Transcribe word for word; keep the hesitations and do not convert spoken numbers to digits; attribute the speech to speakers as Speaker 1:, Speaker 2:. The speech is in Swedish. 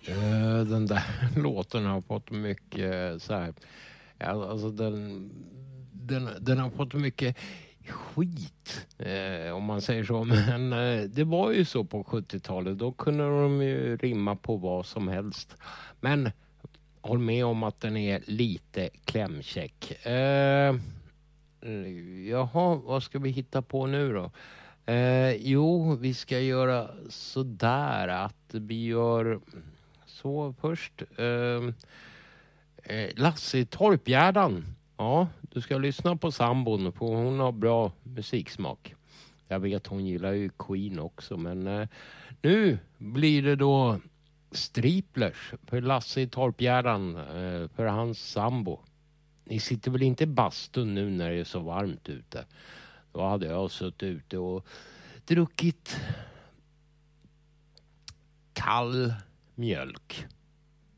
Speaker 1: Uh, den där låten har fått mycket så här, ja, alltså den, den, den har fått mycket skit eh, om man säger så, men eh, det var ju så på sjuttiotalet, då kunde de ju rimma på vad som helst, men håll med om att den är lite klämkäck. Eh, jaha, vad ska vi hitta på nu då? Eh, jo, vi ska göra så där att vi gör så först. Eh, eh, Lasse Torpgärdan. Ja, du ska lyssna på sambon för hon har bra musiksmak. Jag vet hon gillar ju Queen också, men eh, nu blir det då Striplers för Lasse Torpgärdan eh, för hans sambo. Ni sitter väl inte i bastun nu när det är så varmt ute? Då hade jag suttit ute och druckit kall mjölk.